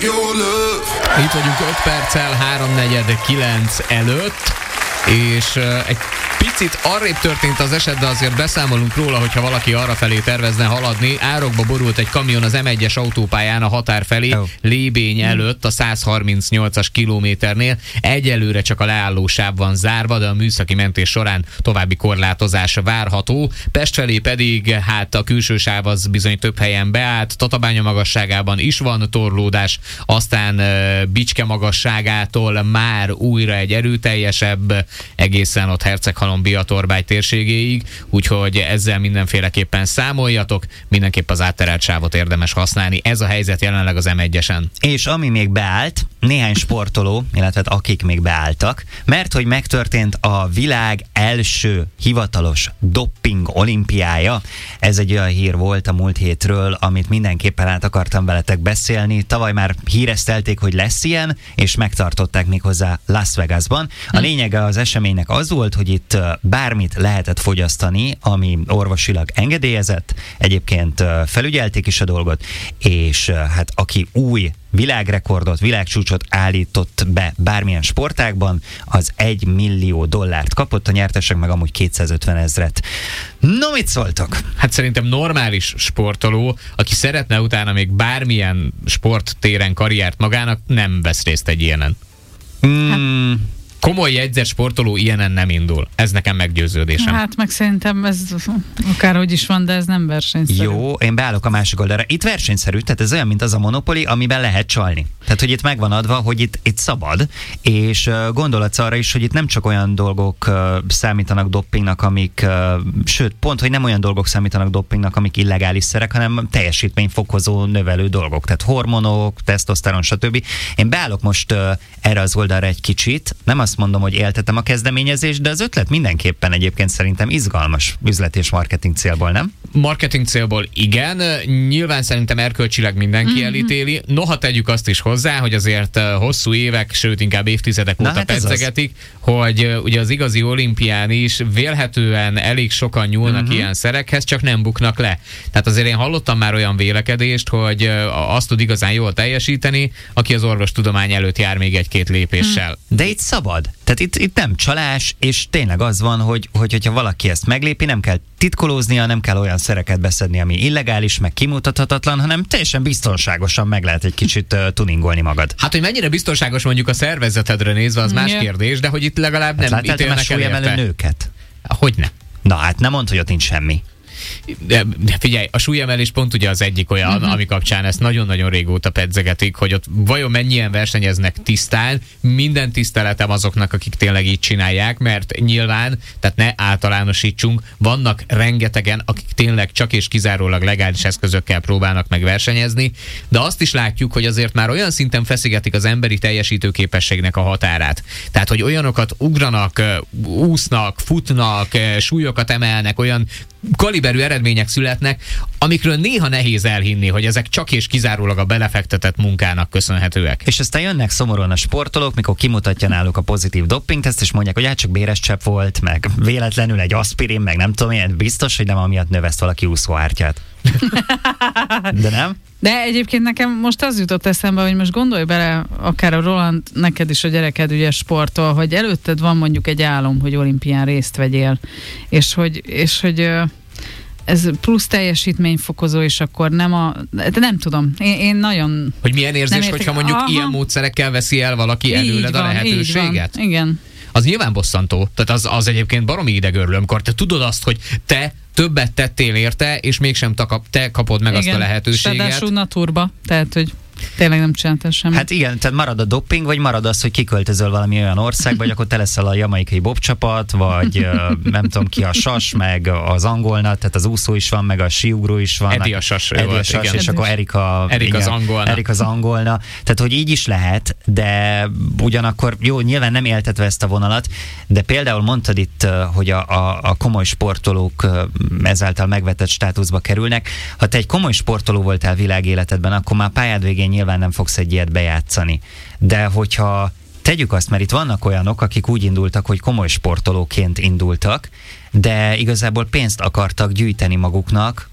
Itt vagyunk 5 perccel 3:49 előtt, és egy picit arrébb történt az eset, de azért beszámolunk róla, hogyha valaki arrafelé tervezne haladni. Árokba borult egy kamion az M1-es autópályán a határ felé, Lébény előtt a 138-as kilométernél. Egyelőre csak a leállósáv van zárva, de a műszaki mentés során további korlátozás várható. Pest felé pedig hát a külső sáv az bizony több helyen beállt, Tatabánya magasságában is van torlódás, aztán Bicske magasságától már újra egy erőteljesebb, egészen ott Herceghalom-Biatorbágy térségéig, úgyhogy ezzel mindenféleképpen számoljatok, mindenképp az átterelt sávot érdemes használni. Ez a helyzet jelenleg az M1-esen. És ami még beállt, néhány sportoló, illetve akik még beálltak, mert hogy megtörtént a világ első hivatalos dopping olimpiája. Ez egy olyan hír volt a múlt hétről, amit mindenképpen át akartam veletek beszélni. Tavaly már híresztelték, hogy lesz ilyen, és megtartották méghozzá Las Vegasban. A lényege az eseménynek az volt, hogy itt bármit lehetett fogyasztani, ami orvosilag engedélyezett, egyébként felügyelték is a dolgot, és hát aki új világrekordot, világcsúcsot állított be bármilyen sportágban, az $1 millió kapott, a nyertesek meg amúgy 250 000. No, mit szóltok? Hát szerintem normális sportoló, aki szeretne utána még bármilyen sporttéren karriert magának, nem vesz részt egy ilyenen. Komoly jegyzett sportoló ilyenen nem indul. Ez nekem meggyőződésem. Hát meg szerintem ez akárhogy is van, de ez nem versenyszerű. Jó, én beállok a másik oldalra. Itt versenyszerű, tehát ez olyan, mint az a Monopoly, amiben lehet csalni. Tehát, hogy itt megvan adva, hogy itt szabad, és gondolatsz arra is, hogy itt nem csak olyan dolgok számítanak dopingnak, amik, sőt, pont, hogy nem olyan dolgok számítanak dopingnak, amik illegális szerek, hanem teljesítményfokozó, növelő dolgok. Tehát hormonok, tesztoszteron, stb. Én beállok most erre az oldalra egy kicsit, nem azt mondom, hogy éltetem a kezdeményezést, de az ötlet mindenképpen egyébként szerintem izgalmas üzlet és marketing célból, nem? Marketing célból igen, nyilván szerintem erkölcsileg mindenki elítéli. Noha tegyük azt is hozzá, hogy azért hosszú évek, sőt inkább évtizedek óta pedzegetik, hogy ugye az igazi olimpián is vélhetően elég sokan nyúlnak ilyen szerekhez, csak nem buknak le. Tehát azért én hallottam már olyan vélekedést, hogy azt tud igazán jól teljesíteni, aki az orvostudomány előtt jár még egy-két lépéssel. De itt szabad. Tehát itt nem csalás, és tényleg az van, hogyha valaki ezt meglépi, nem kell titkolóznia, nem kell olyan szereket beszedni, ami illegális, meg kimutathatatlan, hanem teljesen biztonságosan meg lehet egy kicsit tuningolni magad. Hát, hogy mennyire biztonságos mondjuk a szervezetedre nézve, az más kérdés, de hogy itt legalább nem ítélnek el érte. Nőket? Hogyne? Na hát nem mondd, hogy ott nincs semmi. De figyelj, a súlyemelés pont ugye az egyik olyan, ami kapcsán ezt nagyon-nagyon régóta pedzegetik, hogy ott vajon mennyien versenyeznek tisztán. Minden tiszteletem azoknak, akik tényleg így csinálják, mert nyilván, tehát ne általánosítsunk, vannak rengetegen, akik tényleg csak és kizárólag legális eszközökkel próbálnak meg versenyezni, de azt is látjuk, hogy azért már olyan szinten feszegetik az emberi teljesítőképességnek a határát. Tehát, hogy olyanokat ugranak, úsznak, futnak, súlyokat emelnek, olyan kaliberű eredmények születnek, amikről néha nehéz elhinni, hogy ezek csak és kizárólag a belefektetett munkának köszönhetőek. És aztán jönnek szomorúan a sportolók, mikor kimutatja náluk a pozitív dopingteszt, és mondják, hogy hát csak béres csepp volt, meg véletlenül egy aspirin, meg nem tudom, ilyen biztos, hogy nem amiatt növeszt valaki úszóhártyát. De nem? De egyébként nekem most az jutott eszembe, hogy most gondolj bele, akár a Roland, neked is a gyereked ugye sportol, hogy előtted van mondjuk egy álom, hogy olimpián részt vegyél, és hogy ez plusz teljesítményfokozó, és akkor nem tudom. Én nagyon... Hogy milyen érzés, hogyha mondjuk ilyen módszerekkel veszi el valaki előled a lehetőséget? Igen. Az nyilván bosszantó. Tehát az egyébként baromi idegörlő, amikor te tudod azt, hogy te többet tettél érte, és mégsem te kapod meg azt a lehetőséget. Ráadásul naturba, tehát, hogy tényleg nem csináltál semmit. Hát igen, tehát marad a doping, vagy marad az, hogy kiköltözöl valami olyan országba, vagy akkor te leszel a jamaikai bobcsapat, vagy nem tudom ki a sas, meg az angolna, tehát az úszó is van, meg a síugró is van. Edi a sas, és akkor Erik az angolna. Tehát, hogy így is lehet, de ugyanakkor jó, nyilván nem éltetve ezt a vonalat, de például mondtad itt, hogy a komoly sportolók ezáltal megvetett státuszba kerülnek. Ha te egy komoly sportoló voltál világéletedben, akkor már pályád végén nyilván nem fogsz egy ilyet bejátszani. De hogyha tegyük azt, mert itt vannak olyanok, akik úgy indultak, hogy komoly sportolóként indultak, de igazából pénzt akartak gyűjteni maguknak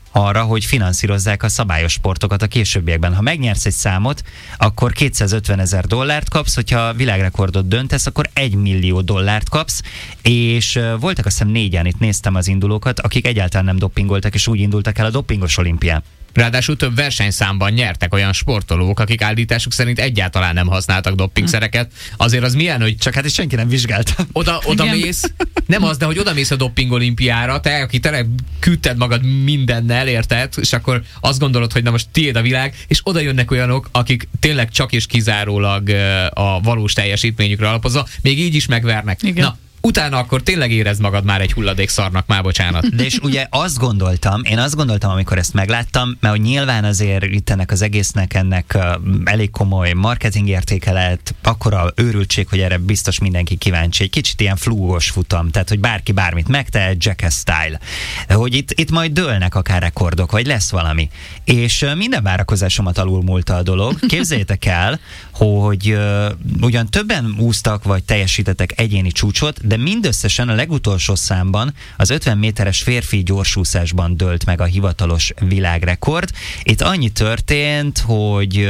arra, hogy finanszírozzák a szabályos sportokat a későbbiekben. Ha megnyersz egy számot, akkor $250,000 kapsz, hogyha világrekordot döntesz, akkor $1 millió kapsz, és voltak azt hiszem 4-en, itt néztem az indulókat, akik egyáltalán nem dopingoltak, és úgy indultak el a dopingos olimpián. Ráadásul több versenyszámban nyertek olyan sportolók, akik állításuk szerint egyáltalán nem használtak doppingszereket. Azért az milyen, hogy csak hát is senki nem vizsgálta. Oda mész, nem az, de hogy oda mész a doping olimpiára, te, aki tele küldted magad mindennel, érted, és akkor azt gondolod, hogy na most tiéd a világ, és oda jönnek olyanok, akik tényleg csak és kizárólag a valós teljesítményükre alapozva, még így is megvernek. Igen. Na, utána akkor tényleg érezd magad már egy hulladékszarnak, már bocsánat. De és ugye én azt gondoltam, amikor ezt megláttam, mert hogy nyilván azért itt ennek az egésznek elég komoly marketing értéke lehet, akkora őrültség, hogy erre biztos mindenki kíváncsi. Egy kicsit ilyen flúgos futam, tehát hogy bárki bármit megtehet, Jackass style. Hogy itt majd dőlnek akár rekordok, vagy lesz valami. És minden várakozásomat alulmúlta a dolog. Képzeljétek el, hogy ugyan többen úsztak, vagy teljesítettek egyéni csúcsot, de mindösszesen a legutolsó számban az 50 méteres férfi gyorsúszásban dőlt meg a hivatalos világrekord. Itt annyi történt, hogy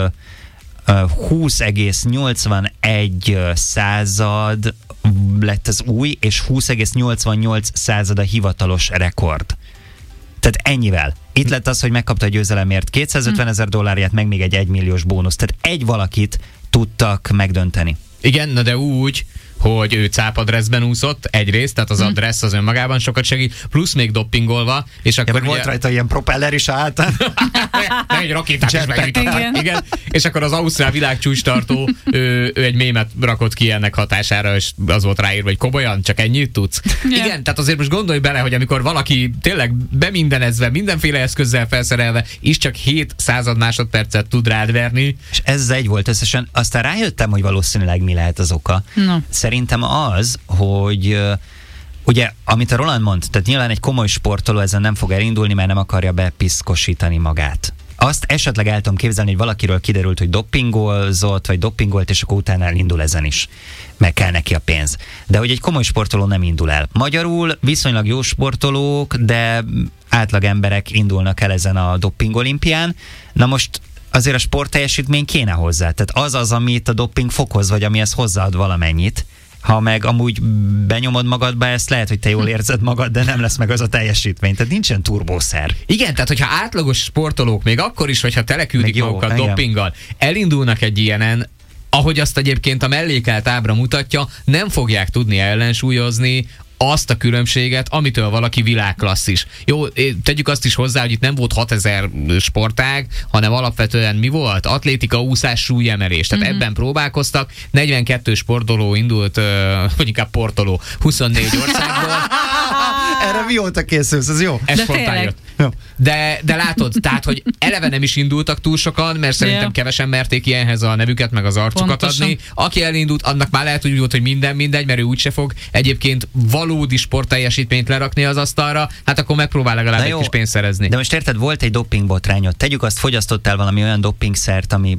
20,81 lett az új, és 20,88 a hivatalos rekord. Tehát ennyivel. Itt lett az, hogy megkapta a győzelemért $250,000, meg még egy 1 milliós bónusz. Tehát egy valakit tudtak megdönteni. Igen, na de úgy, hogy ő cápadresszben úszott egyrészt, tehát az adressz az önmagában sokat segít, plusz még doppingolva, és akkor ugye... volt rajta ilyen propeller is által. Egy rakétát is megütöttek. Igen. És akkor az ausztrál világcsúcstartó, ő egy mémet rakott ki ennek hatására, és az volt ráírva, hogy komolyan, csak ennyit tudsz. Yeah. Igen, tehát azért most gondolj bele, hogy amikor valaki tényleg bemindenezve, mindenféle eszközzel felszerelve, is csak 0,07 másodpercet tud rád verni. És ez egy volt összesen. Aztán rájöttem, hogy valószínűleg mi lehet az oka. No. Szerintem az, hogy ugye, amit a Roland mond, tehát nyilván egy komoly sportoló ezen nem fog elindulni, mert nem akarja bepiszkosítani magát. Azt esetleg el tudom képzelni, hogy valakiről kiderült, hogy dopingolzott, vagy dopingolt, és akkor utána elindul ezen is. Meg kell neki a pénz. De hogy egy komoly sportoló nem indul el. Magyarul viszonylag jó sportolók, de átlag emberek indulnak el ezen a doping olimpián. Na most azért a sportteljesítmény kéne hozzá. Tehát az, amit a doping fokoz, vagy amihez hozzáad valamennyit. Ha meg amúgy benyomod magadba ezt, lehet, hogy te jól érzed magad, de nem lesz meg az a teljesítmény. Tehát nincsen turbószer. Igen, tehát hogyha átlagos sportolók, még akkor is, hogyha teleküldik magukat dopinggal, elindulnak egy ilyenen, ahogy azt egyébként a mellékelt ábra mutatja, nem fogják tudni ellensúlyozni azt a különbséget, amitől valaki világklasszis. Jó, tegyük azt is hozzá, hogy itt nem volt 6000 sportág, hanem alapvetően mi volt? Atlétika, úszás, súlyemelés. Tehát ebben próbálkoztak. 42 sportoló indult, vagy inkább portoló, 24 országból. Erre mióta készülsz, ez jó? Ez spontán jött. De látod, tehát, hogy eleve nem is indultak túl sokan, mert szerintem kevesen merték ilyenhez a nevüket, meg az arcukat adni. Aki elindult, annak már lehet, hogy úgy volt, hogy mindegy, mert ő úgyse fog egyébként valódi sportteljesítményt lerakni az asztalra, hát akkor megpróbál legalább egy kis pénzt szerezni. De most érted, volt egy dopingbotrányot. Tegyük azt, fogyasztottál valami olyan dopingszert, ami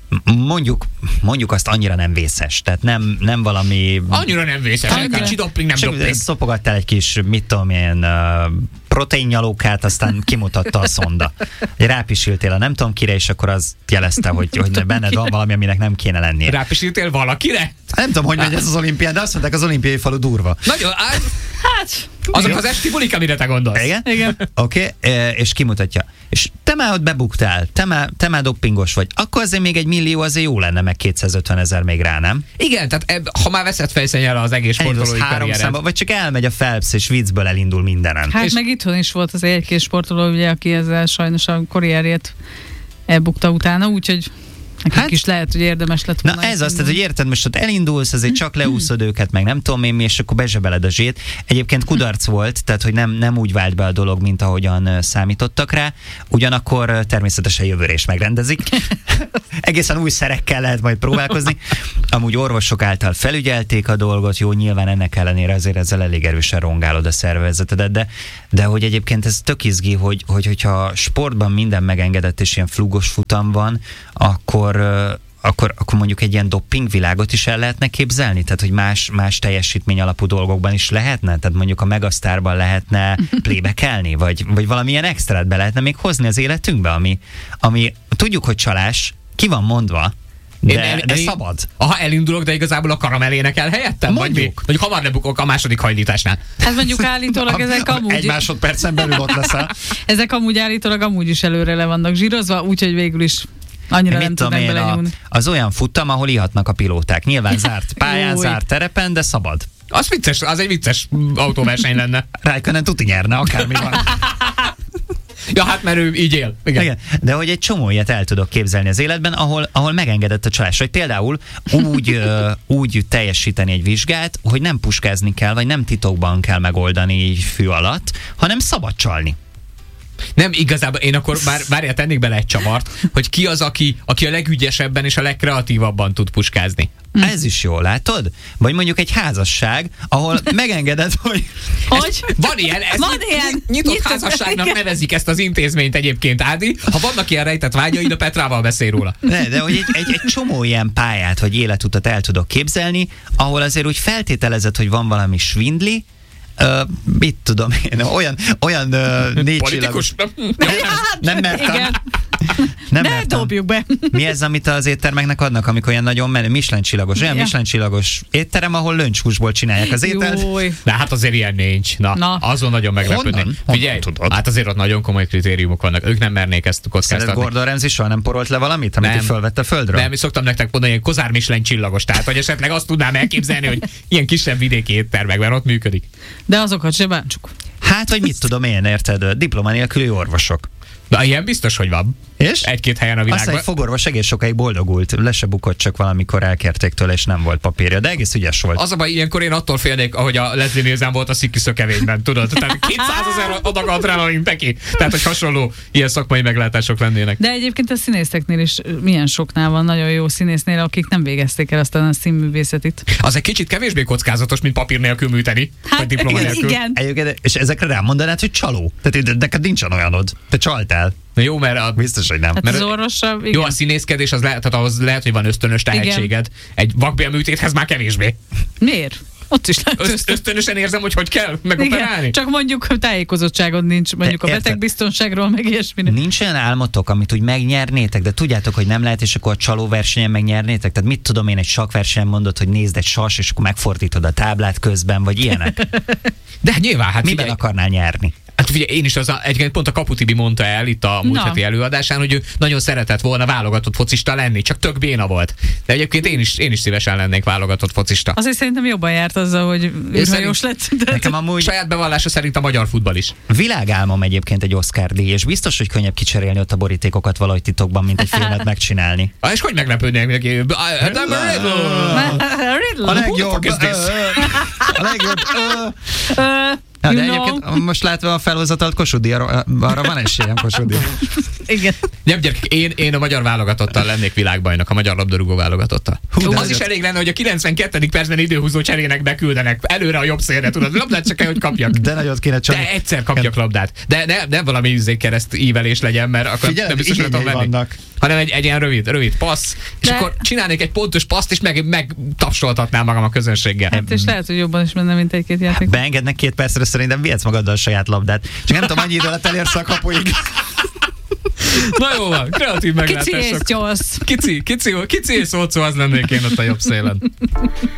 mondjuk azt annyira nem vészes. Tehát nem valami... Annyira nem vészes. Kicsi doping, nem doping. Szopogattál egy kis, mit tudom én, proteinnyalókát, aztán kimutatta a szonda. Rápisiltél a nem tudom kire, és akkor az jelezte, hogy benned van valami, aminek nem kéne lennie. Rápisiltél valakire? Nem tudom, hogy megy ez az olimpián, de azt mondták, az olimpiai falu durva. Nagyon, hát... Azok az esti bulik, amire te gondolsz. Igen. Oké, és kimutatja. És te már ott bebuktál, te már dopingos vagy. Akkor azért még 1 millió azért jó lenne, meg 250,000 még rá, nem? Igen, tehát ha már veszed fejszennyel az egész sportolói karriered. Vagy csak elmegy a Phelps, és viccből elindul mindenen. Hát és meg itthon is volt az egy-két sportoló, ugye, aki ezzel sajnos a karrierjét elbukta utána, úgyhogy nekik is lehet, hogy érdemes lett volna. Na ez azt, hogy érted, most ott elindulsz, azért csak leúszod őket, meg nem tudom én mi, és akkor bezsebeled a zsét. Egyébként kudarc volt, tehát hogy nem úgy vált be a dolog, mint ahogyan számítottak rá. Ugyanakkor természetesen jövőre is megrendezik. Egészen új szerekkel lehet majd próbálkozni. Amúgy orvosok által felügyelték a dolgot, jó, nyilván ennek ellenére azért ezzel elég erősen rongálod a szervezetedet, de hogy egyébként ez tök izgi, hogyha sportban minden megengedett és ilyen flugos futam van, akkor akkor mondjuk egy ilyen doppingvilágot is el lehetne képzelni? Tehát, hogy más teljesítmény alapú dolgokban is lehetne? Tehát mondjuk a Megasztárban lehetne playback-elni? Vagy valamilyen extrát be lehetne még hozni az életünkbe, ami tudjuk, hogy csalás, ki van mondva, de szabad. Aha, elindulok, de igazából a karamell énekel helyettem? Mondjuk. Vagy hamar lebukok a második hajlításnál. Hát mondjuk állítólag ezek amúgy... Egy másodpercen belül ott leszel. Ezek amúgy is előre le vannak zsírozva, úgyhogy végül is annyira nem tudnak belenyúlni. Az olyan futam, ahol ihatnak a pilóták. Nyilván zárt pályán, zárt terepen, de szabad. Az vicces, az egy vicces autóverseny lenne. Rájkönnen tuti nyerne, akármi van. Ja, hát mert ő így él. Igen. De hogy egy csomó ilyet el tudok képzelni az életben, ahol megengedett a csalás. Hogy például úgy teljesíteni egy vizsgát, hogy nem puskázni kell, vagy nem titokban kell megoldani így fű alatt, hanem szabad csalni. Nem, igazából én akkor várjál, tennék bele egy csavart, hogy ki az, aki a legügyesebben és a legkreatívabban tud puskázni. Ez is jó, látod? Vagy mondjuk egy házasság, ahol megengeded, hogy... Van ilyen, nyitott házasságnak nevezik ezt az intézményt egyébként, Ádi. Ha vannak ilyen rejtett vágyaid, a Petrával beszél róla. De hogy egy csomó ilyen pályát, vagy életutat el tudok képzelni, ahol azért úgy feltételezed, hogy van valami svindli, mit tudom én, olyan négy politikus? Nem mertem. Igen. Nem de mertem. dobjuk be. Mi ez, amit az éttermeknek adnak, amikor olyan nagyon menő, Michelin-csillagos, olyan Michelin-csillagos étterem, ahol löncshúsból csinálják az ételt. De hát azért ilyen nincs. Na. Azon nagyon meglepődni. Figyelj, hát azért ott nagyon komoly kritériumok vannak. Ők nem mernék ezt kockáztatni. Szerinted Gordon Ramsay soha nem porolt le valamit, amit ő fölvette a földről? Nem, mi szoktam nektek mondani, hogy Kozár Michelin csillagos, tehát hogy esetleg azt tudnám elképzelni, hogy ilyen kisebb vidéki éttermekben ott működik. De azokat se bántsuk. Hát, vagy mit tudom én, érted? Diploma nélküli orvosok. De ilyen biztos, hogy van. És? Egy-két helyen a világban. Aztán egy fogorvos egész sokáig boldogult. Le se bukott, csak valamikor elkérték tőle, és nem volt papírja, de egész ügyes volt. Az a baj, ilyenkor én attól félnék, ahogy a Leslie Nielsen volt a Sziki szökevényben, tudod? Tehát 200 000 adag adrenalin neki. Tehát, hogy hasonló ilyen szakmai meglátások lennének. De egyébként a színészeknél is milyen soknál van nagyon jó színésznél, akik nem végezték el aztán a színművészetit. Az egy kicsit kevésbé kockázatos, mint papír nélkül műteni, vagy diploma nélkül. Igen. És ezekre rámondanád, hogy csaló. Tehát neked nincsen olyanod. Te csaltál. Na jó, mert biztos, hogy nem. Hát mert az orvossal, igen. Jó, a színészkedés, az tehát ahhoz lehet, hogy van ösztönös tehetséged. Egy vakbélműtéthez már kevésbé. Miért? Ott is lehet ösztönösen érzem, hogy kell megoperálni. Csak mondjuk tájékozottságod nincs, mondjuk a betegbiztonságról, meg ilyesmi. Nincs olyan álmotok, amit úgy megnyernétek, de tudjátok, hogy nem lehet, és akkor a csalóversenyen megnyernétek? Tehát mit tudom én, egy sakkversenyen mondod, hogy nézd egy sas, és akkor megfordítod a táblát közben, vagy ilyenek? De nyilván, hát miben akarnál nyerni? Hát ugye én is egyébként pont a Kapu Tibi mondta el itt a múlt heti előadásán, hogy ő nagyon szeretett volna válogatott focista lenni, csak tök béna volt. De egyébként én is szívesen lennék válogatott focista. Azért szerintem jobban járt azzal, hogy űrhajós lett. Nekem amúgy saját bevallása szerint a magyar futball is. Világálmom egyébként egy Oscar-díj, és biztos, hogy könnyebb kicserélni ott a borítékokat valahogy titokban, mint egy filmet megcsinálni. És hogy meglepődnék neki? A legjobb. A legjobb. Ja, de egyébként most látva a felhozatalt Kossuth, arra van esélyem Kossuth. Igen. Nem, gyerekek, én a magyar válogatottal lennék világbajnok, a magyar labdarúgó válogatottal. Az is elég lenne, hogy a 92. percben időhúzó cserének beküldenek előre a jobb szélre, tudod, labdát csak kell, hogy kapjak. De nagyot kéne csalni. De egyszer kapjak labdát. De nem valami kereszt ívelés legyen, mert akkor figyelj, nem biztos, hogy tudom venni. Hanem egy ilyen rövid passz, és akkor csinálnék egy pontos paszt, és megtapsoltatnám magam a közönséggel. Hát és lehet, hogy jobban is menne, mint egy-két játék. Beengednek 2 percre, szerintem vihetsz magaddal a saját labdát. Csak nem tudom, annyi idő alatt elérsz a kapuig. Na jó van, kreatív meglátások. Kicsi és gyorsz. Kicsi és olcsó, az lennék én ott a jobb szélen.